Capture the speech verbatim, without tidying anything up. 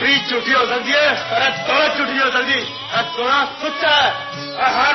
त्री झूठी हो सकती है, अरे दौलत झूठी हो सकती है, थोड़ा सुच्चा है।